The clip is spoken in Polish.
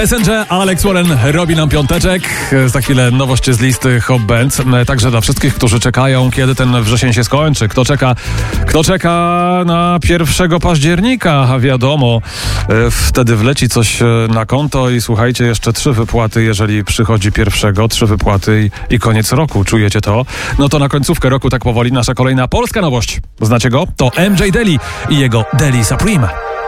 SNG, Alex Warren robi nam piąteczek. Za chwilę nowość z listy Hot Bands. Także dla wszystkich, którzy czekają, kiedy ten wrzesień się skończy. Kto czeka na 1 października? A wiadomo, wtedy wleci coś na konto i słuchajcie, jeszcze 3 wypłaty, jeżeli przychodzi 1, 3 wypłaty i koniec roku. Czujecie to? No to na końcówkę roku tak powoli nasza kolejna polska nowość. Znacie go? To MJ Daly i jego Daly Supreme.